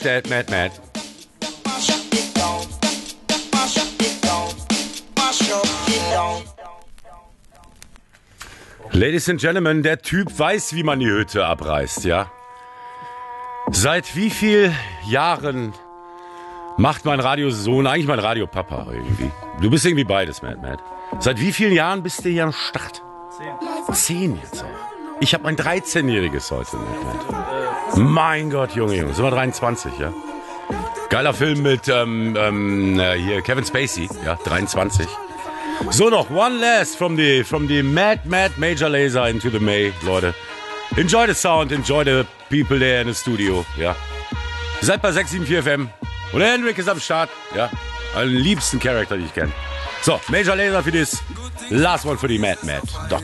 Mad. Ladies and Gentlemen, der Typ weiß, wie man die Hütte abreißt, ja? Seit wie vielen Jahren macht mein Radiosohn, eigentlich mein Radiopapa irgendwie? Du bist irgendwie beides, Mad. Seit wie vielen Jahren bist du hier am Start? 10 jetzt auch. Ich habe mein 13-jähriges heute, Mad. Mein Gott, Junge, sind wir 23, ja? Geiler Film mit hier Kevin Spacey, ja, 23. So noch, one last from the Mad Major Lazer into the May, Leute. Enjoy the sound, enjoy the people there in the studio, ja. Seid bei 674 FM. Und der Henrik ist am Start, ja. Einen liebsten Charakter, den ich kenne. So, Major Lazer für das. Last one für die Mad.